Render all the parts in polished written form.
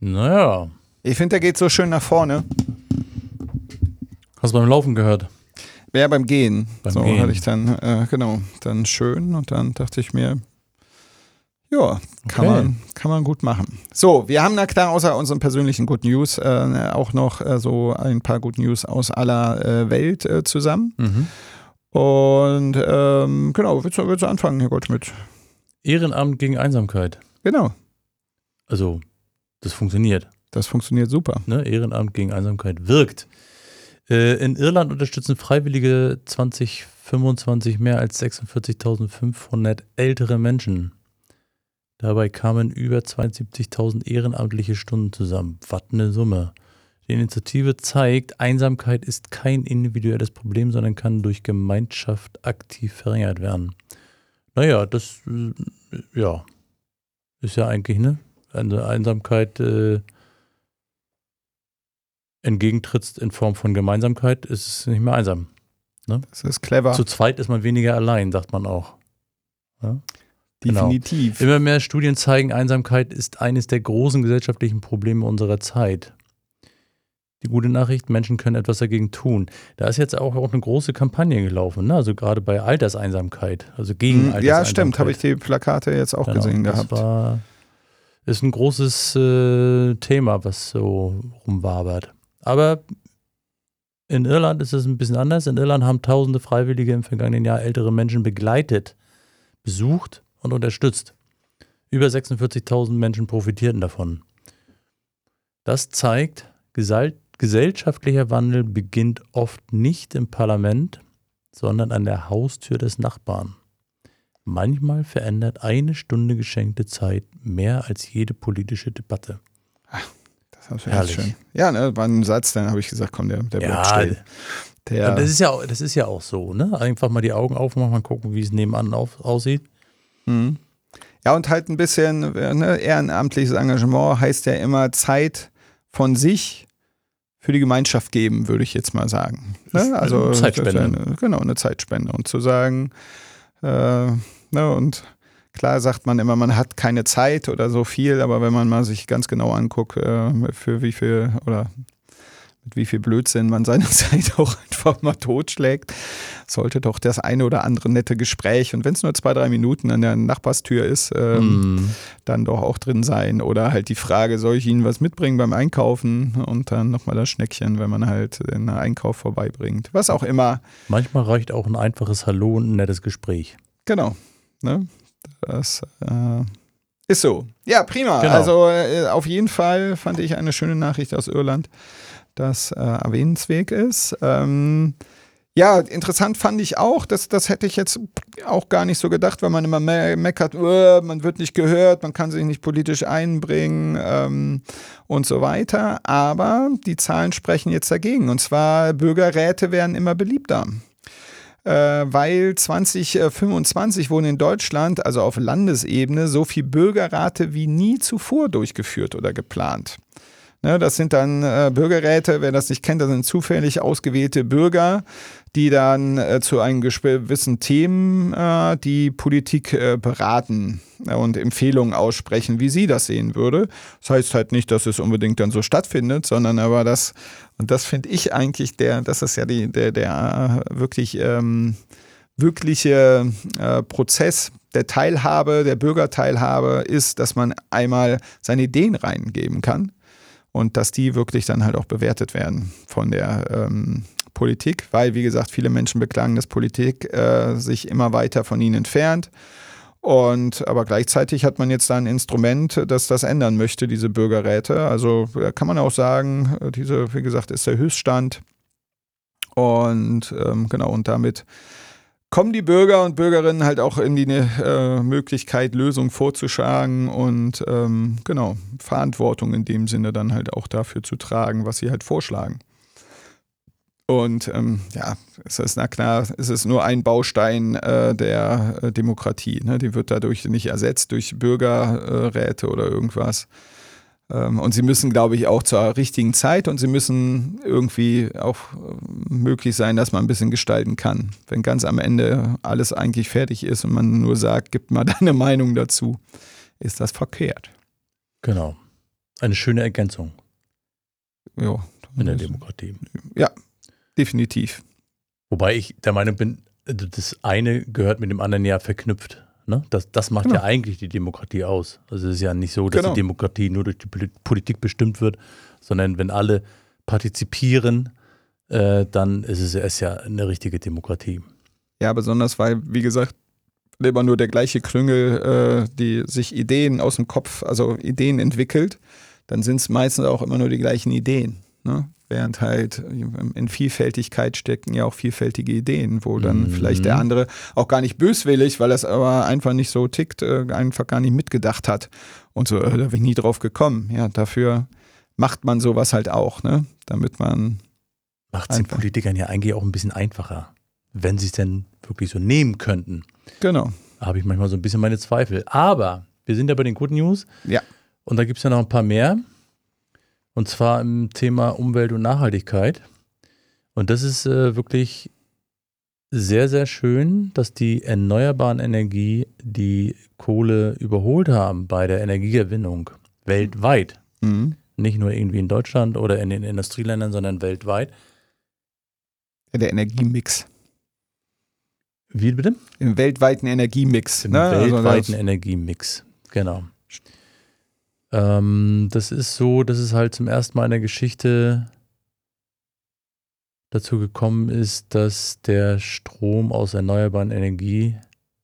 Naja. Ich finde, der geht so schön nach vorne. Hast du beim Laufen gehört? Ja, beim Gehen. Beim Gehen. Hatte ich dann, dann schön und dann dachte ich mir, ja, kann man gut machen. So, wir haben da klar außer unseren persönlichen Good News auch noch so ein paar Good News aus aller Welt zusammen. Mhm. Und willst du anfangen, Herr Goldschmidt? Ehrenamt gegen Einsamkeit. Genau. Also, das funktioniert. Das funktioniert super. Ne? Ehrenamt gegen Einsamkeit wirkt. In Irland unterstützen Freiwillige 2025 mehr als 46.500 ältere Menschen. Dabei kamen über 72.000 ehrenamtliche Stunden zusammen. Was eine Summe. Die Initiative zeigt, Einsamkeit ist kein individuelles Problem, sondern kann durch Gemeinschaft aktiv verringert werden. Naja, das ist ja eigentlich, ne? Eine Einsamkeit entgegentrittst in Form von Gemeinsamkeit, ist es nicht mehr einsam. Ne? Das ist clever. Zu zweit ist man weniger allein, sagt man auch. Ja? Definitiv. Genau. Immer mehr Studien zeigen, Einsamkeit ist eines der großen gesellschaftlichen Probleme unserer Zeit. Die gute Nachricht, Menschen können etwas dagegen tun. Da ist jetzt auch eine große Kampagne gelaufen, ne? Also gerade bei Alterseinsamkeit, also gegen Alterseinsamkeit. Ja, stimmt, habe ich die Plakate jetzt auch gesehen gehabt. Ist ein großes Thema, was so rumwabert. Aber in Irland ist es ein bisschen anders. In Irland haben tausende Freiwillige im vergangenen Jahr ältere Menschen begleitet, besucht und unterstützt. Über 46.000 Menschen profitierten davon. Das zeigt, gesellschaftlicher Wandel beginnt oft nicht im Parlament, sondern an der Haustür des Nachbarn. Manchmal verändert eine Stunde geschenkte Zeit mehr als jede politische Debatte. Das ist schön. Ja, ne, war ein Satz, dann habe ich gesagt, komm, der bleibt stehen. Das ist ja auch so, ne? Einfach mal die Augen aufmachen, mal gucken, wie es nebenan aussieht. Mhm. Ja, und halt ein bisschen ehrenamtliches Engagement heißt ja immer Zeit von sich für die Gemeinschaft geben, würde ich jetzt mal sagen. Ne? Also Zeitspende. Eine Zeitspende. Und zu sagen, und klar sagt man immer, man hat keine Zeit oder so viel, aber wenn man mal sich ganz genau anguckt, für wie viel oder mit wie viel Blödsinn man seine Zeit auch einfach mal totschlägt, sollte doch das eine oder andere nette Gespräch, und wenn es nur 2-3 Minuten an der Nachbarstür ist, dann doch auch drin sein. Oder halt die Frage, soll ich Ihnen was mitbringen beim Einkaufen? Und dann nochmal das Schneckchen, wenn man halt den Einkauf vorbeibringt. Was auch immer. Manchmal reicht auch ein einfaches Hallo und ein nettes Gespräch. Genau. Ne? Das ist so. Ja, prima. Genau. Also auf jeden Fall fand ich eine schöne Nachricht aus Irland, das erwähnenswert ist. Ja, interessant fand ich auch, das hätte ich jetzt auch gar nicht so gedacht, weil man immer meckert, man wird nicht gehört, man kann sich nicht politisch einbringen und so weiter. Aber die Zahlen sprechen jetzt dagegen. Und zwar, Bürgerräte werden immer beliebter. Weil 2025 wurden in Deutschland, also auf Landesebene, so viele Bürgerräte wie nie zuvor durchgeführt oder geplant. Ne, das sind dann Bürgerräte, wer das nicht kennt, das sind zufällig ausgewählte Bürger, die dann zu einem gewissen Themen die Politik beraten und Empfehlungen aussprechen, wie sie das sehen würde. Das heißt halt nicht, dass es unbedingt dann so stattfindet, sondern aber das, und das finde ich eigentlich das ist ja der wirkliche Prozess der Teilhabe, der Bürgerteilhabe ist, dass man einmal seine Ideen reingeben kann. Und dass die wirklich dann halt auch bewertet werden von der Politik, weil, wie gesagt, viele Menschen beklagen, dass Politik sich immer weiter von ihnen entfernt. Aber gleichzeitig hat man jetzt da ein Instrument, das das ändern möchte, diese Bürgerräte. Also kann man auch sagen, wie gesagt, ist der Höchststand. Und und damit kommen die Bürger und Bürgerinnen halt auch in die Möglichkeit, Lösungen vorzuschlagen und Verantwortung in dem Sinne dann halt auch dafür zu tragen, was sie halt vorschlagen. Und es ist nur ein Baustein der Demokratie. Ne? Die wird dadurch nicht ersetzt durch Bürgerräte oder irgendwas. Und sie müssen, glaube ich, auch zur richtigen Zeit, und sie müssen irgendwie auch möglich sein, dass man ein bisschen gestalten kann. Wenn ganz am Ende alles eigentlich fertig ist und man nur sagt, gib mal deine Meinung dazu, ist das verkehrt. Genau. Eine schöne Ergänzung Ja, in der Demokratie. Ja, definitiv. Wobei ich der Meinung bin, das eine gehört mit dem anderen ja verknüpft. Ne? Das macht Genau. ja eigentlich die Demokratie aus. Also es ist ja nicht so, dass Genau. die Demokratie nur durch die Politik bestimmt wird, sondern wenn alle partizipieren, dann ist es ja eine richtige Demokratie. Ja, besonders weil, wie gesagt, immer nur der gleiche Klüngel, die sich Ideen aus dem Kopf, also Ideen entwickelt, dann sind es meistens auch immer nur die gleichen Ideen. Ne? Während halt in Vielfältigkeit stecken ja auch vielfältige Ideen, wo dann vielleicht der andere auch gar nicht böswillig, weil er es aber einfach nicht so tickt, einfach gar nicht mitgedacht hat. Und so, da bin ich nie drauf gekommen. Ja, dafür macht man sowas halt auch, ne? Damit man Macht es den Politikern ja eigentlich auch ein bisschen einfacher, wenn sie es denn wirklich so nehmen könnten. Genau. Da habe ich manchmal so ein bisschen meine Zweifel. Aber wir sind ja bei den Good News. Ja. Und da gibt es ja noch ein paar mehr. Und zwar im Thema Umwelt und Nachhaltigkeit. Und das ist wirklich sehr, sehr schön, dass die erneuerbaren Energie die Kohle überholt haben bei der Energiegewinnung weltweit. Mhm. Nicht nur irgendwie in Deutschland oder in den Industrieländern, sondern weltweit. Ja, der Energiemix. Wie bitte? Im weltweiten Energiemix. Im Ne? weltweiten Energiemix, genau. Das ist so, dass es halt zum ersten Mal in der Geschichte dazu gekommen ist, dass der Strom aus erneuerbaren Energie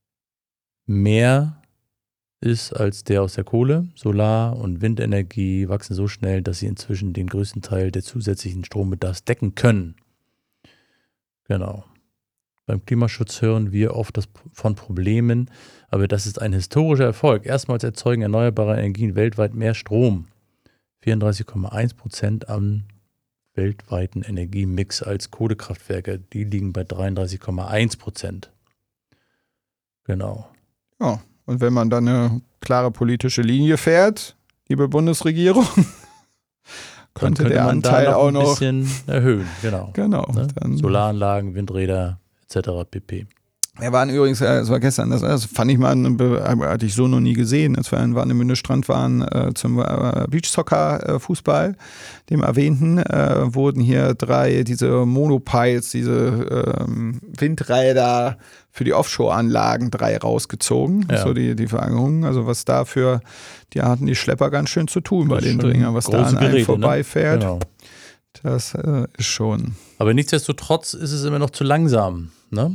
mehr ist als der aus der Kohle. Solar- und Windenergie wachsen so schnell, dass sie inzwischen den größten Teil der zusätzlichen Strombedarfs decken können. Genau. Beim Klimaschutz hören wir oft von Problemen, aber das ist ein historischer Erfolg. Erstmals erzeugen erneuerbare Energien weltweit mehr Strom. 34,1% am weltweiten Energiemix als Kohlekraftwerke. Die liegen bei 33,1%. Genau. Ja, und wenn man dann eine klare politische Linie fährt, liebe Bundesregierung, könnte der man Anteil da auch ein noch bisschen erhöhen. Genau. Genau. Ne? Dann Solaranlagen, Windräder etc. pp. Wir waren übrigens, das war gestern, das fand ich mal, hatte ich so noch nie gesehen, als wir waren im Mündestrand waren zum Beachsoccer-Fußball, dem erwähnten, wurden hier diese Monopiles, diese Windräder für die Offshore-Anlagen 3 rausgezogen. Ja. So die Verankerung, also was dafür, die hatten die Schlepper ganz schön zu tun bei den Dringern, was da an einem Geräte, vorbeifährt. Ne? Genau. Das ist schon. Aber nichtsdestotrotz ist es immer noch zu langsam, ne?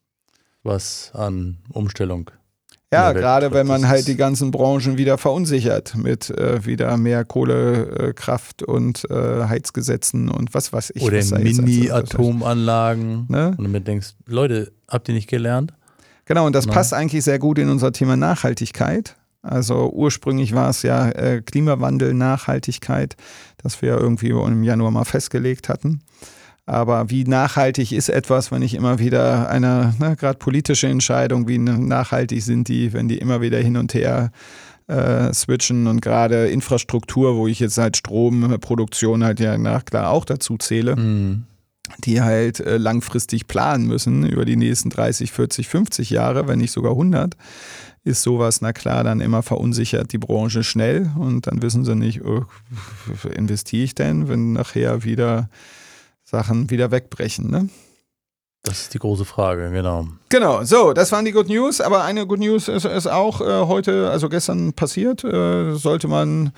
Was an Umstellung. Ja, gerade wenn man halt die ganzen Branchen wieder verunsichert mit wieder mehr Kohlekraft und Heizgesetzen und was weiß ich. Oder was Mini-Atomanlagen. Ne? Und du mir denkst, Leute, habt ihr nicht gelernt? Genau, und das passt eigentlich sehr gut in unser Thema Nachhaltigkeit. Also ursprünglich war es ja Klimawandel, Nachhaltigkeit, das wir irgendwie im Januar mal festgelegt hatten. Aber wie nachhaltig ist etwas, wenn ich immer wieder gerade politische Entscheidung, wie nachhaltig sind die, wenn die immer wieder hin und her switchen und gerade Infrastruktur, wo ich jetzt halt Stromproduktion halt ja klar auch dazu zähle, die halt langfristig planen müssen über die nächsten 30, 40, 50 Jahre, wenn nicht sogar 100, ist sowas, na klar, dann immer verunsichert die Branche schnell und dann wissen sie nicht, investiere ich denn, wenn nachher wieder Sachen wieder wegbrechen, ne? Das ist die große Frage, genau. Genau, so, das waren die Good News, aber eine Good News ist auch heute, also gestern passiert, sollte man,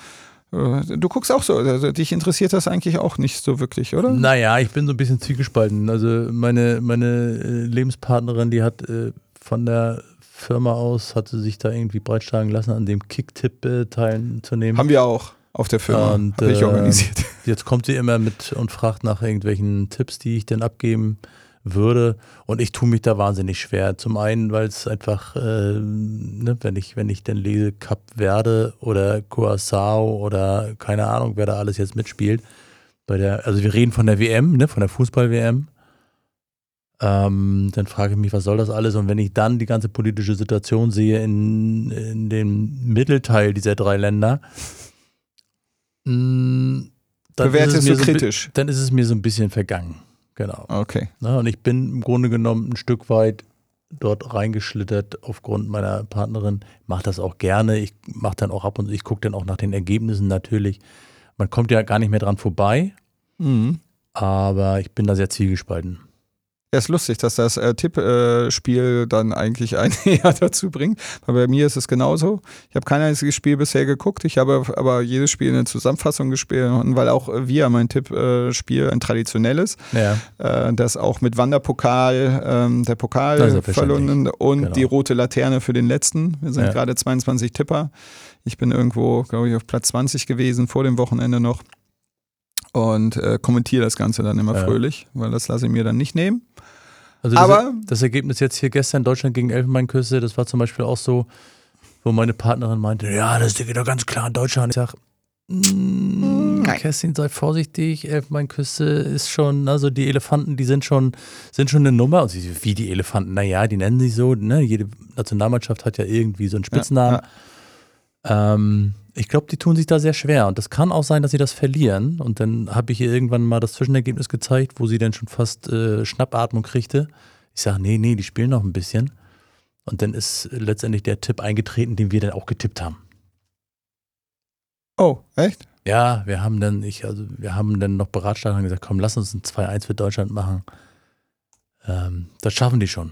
du guckst auch so, also dich interessiert das eigentlich auch nicht so wirklich, oder? Naja, ich bin so ein bisschen zwiegespalten. Also meine Lebenspartnerin, die hat von der Firma aus, hatte sich da irgendwie breitschlagen lassen, an dem Kicktipp teilzunehmen. Haben wir auch. Auf der Firma, habe ich organisiert. Jetzt kommt sie immer mit und fragt nach irgendwelchen Tipps, die ich denn abgeben würde. Und ich tue mich da wahnsinnig schwer. Zum einen, weil es einfach, wenn ich denn lese Kap Verde oder Curaçao oder keine Ahnung, wer da alles jetzt mitspielt. Also wir reden von der WM, ne, von der Fußball-WM. Dann frage ich mich, was soll das alles? Und wenn ich dann die ganze politische Situation sehe in dem Mittelteil dieser 3 Länder, bewertest du kritisch? Dann ist es mir so ein bisschen vergangen. Genau. Okay. Und ich bin im Grunde genommen ein Stück weit dort reingeschlittert aufgrund meiner Partnerin. Mache das auch gerne. Ich mache dann auch ab und ich gucke dann auch nach den Ergebnissen natürlich. Man kommt ja gar nicht mehr dran vorbei, aber ich bin da sehr zwiegespalten. Ja, ist lustig, dass das Tippspiel dann eigentlich einen eher dazu bringt. Weil bei mir ist es genauso. Ich habe kein einziges Spiel bisher geguckt. Ich habe aber jedes Spiel in der Zusammenfassung gespielt. Und weil auch wir mein Tippspiel ein traditionelles, das auch mit Wanderpokal, der Pokal verloren und die rote Laterne für den letzten. Wir sind gerade 22 Tipper. Ich bin irgendwo, glaube ich, auf Platz 20 gewesen, vor dem Wochenende noch. Und kommentiere das Ganze dann immer fröhlich, weil das lasse ich mir dann nicht nehmen. Also das Ergebnis jetzt hier gestern, Deutschland gegen Elfenbeinküste, das war zum Beispiel auch so, wo meine Partnerin meinte, ja, das geht doch ganz klar in Deutschland. Ich sage, Kerstin, sei vorsichtig, Elfenbeinküste ist schon, also die Elefanten, die sind schon eine Nummer. Und sie so, wie die Elefanten? Naja, die nennen sich so, ne? Jede Nationalmannschaft hat ja irgendwie so einen Spitznamen. Ich glaube, die tun sich da sehr schwer und das kann auch sein, dass sie das verlieren und dann habe ich ihr irgendwann mal das Zwischenergebnis gezeigt, wo sie dann schon fast Schnappatmung kriegte. Ich sage, nee, die spielen noch ein bisschen und dann ist letztendlich der Tipp eingetreten, den wir dann auch getippt haben. Oh, echt? Ja, wir haben dann noch beratschlagt und gesagt, komm, lass uns ein 2-1 für Deutschland machen. Das schaffen die schon.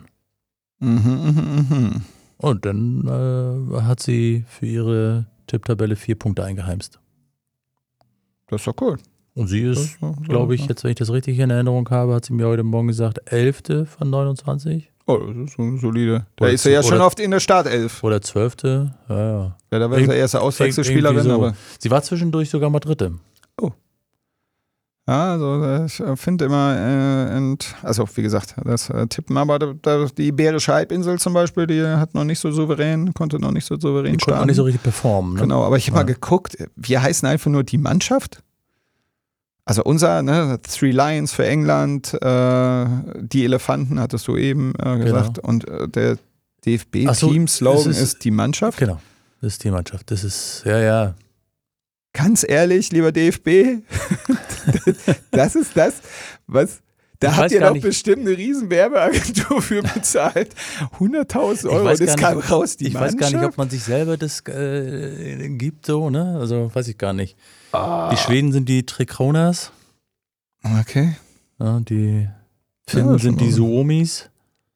Und dann hat sie für ihre Tipptabelle 4 Punkte eingeheimst. Das ist doch cool. Und sie ist, glaube ich, jetzt, wenn ich das richtig in Erinnerung habe, hat sie mir heute Morgen gesagt, 11. von 29. Oh, das ist so solide. Da ist er ja schon oft in der Startelf. Oder 12. Ja, da war sie erste Auswechselspielerin. So. Aber sie war zwischendurch sogar mal Dritte. Oh. Ja, also ich finde immer, also wie gesagt, das Tippen, aber die Iberische Halbinsel zum Beispiel, die hat noch nicht so souverän, konnte noch nicht so souverän starten. Konnte noch nicht so richtig performen. Ne? Genau, aber ich habe mal geguckt, wir heißen einfach nur die Mannschaft. Also unser, Three Lions für England, die Elefanten, hattest du eben gesagt. Genau. Und der DFB-Team-Slogan ist die Mannschaft. Genau, das ist die Mannschaft. Das ist, ja. Ganz ehrlich, lieber DFB, das ist das, was... Da habt ihr doch bestimmt eine riesen Werbeagentur für bezahlt. 100.000 Euro, das kam raus, die Mannschaft. Ich weiß gar nicht, ob man sich selber das gibt, so, ne? Also weiß ich gar nicht. Die Schweden sind die Trekronas. Okay. Ja, die Finnen sind die Suomis.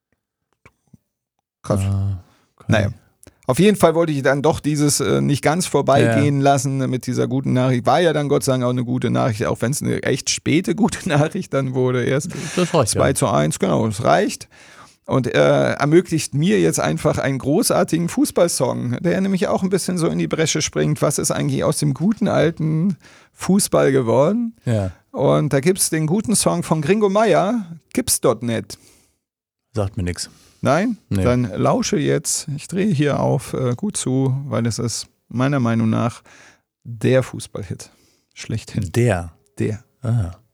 Krass. Naja. Auf jeden Fall wollte ich dann doch dieses nicht ganz vorbeigehen lassen mit dieser guten Nachricht. War ja dann Gott sei Dank auch eine gute Nachricht, auch wenn es eine echt späte gute Nachricht dann wurde. Erst 2-1, genau, das reicht. Und ermöglicht mir jetzt einfach einen großartigen Fußballsong, der nämlich auch ein bisschen so in die Bresche springt. Was ist eigentlich aus dem guten alten Fußball geworden? Ja. Und da gibt es den guten Song von Gringo Meier, gibt's dort nicht. Sagt mir nichts. Nein? Nee. Dann lausche jetzt. Ich drehe hier auf gut zu, weil es ist meiner Meinung nach der Fußballhit. Schlechthin. Der? Der. Aha.